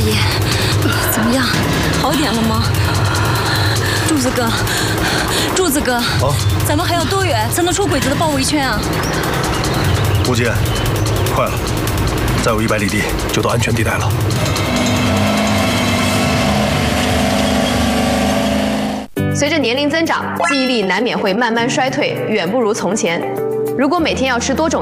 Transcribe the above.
爷，怎么样？好点了吗？柱子哥，柱子哥，咱们还要多远才能出鬼子的包围圈啊？ 吴姐，快了，再有100里地就到安全地带了。 随着年龄增长，记忆力难免会慢慢衰退，远不如从前。如果每天要吃多种